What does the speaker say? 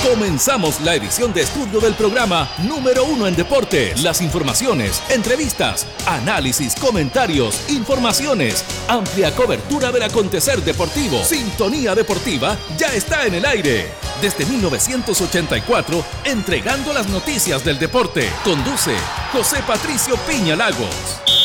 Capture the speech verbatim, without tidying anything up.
Comenzamos la edición de estudio del programa número uno en deportes. Las informaciones, entrevistas, análisis, comentarios, informaciones, amplia cobertura del acontecer deportivo. Sintonía Deportiva ya está en el aire. Desde mil novecientos ochenta y cuatro, entregando las noticias del deporte. Conduce José Patricio Piña Lagos.